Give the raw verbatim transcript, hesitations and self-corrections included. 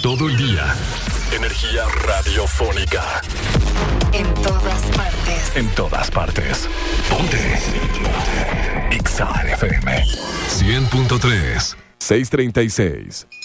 Todo el día. Energía radiofónica. En todas partes. En todas partes. Ponte. Ponte. X A F M. cien punto tres. seiscientos treinta y seis.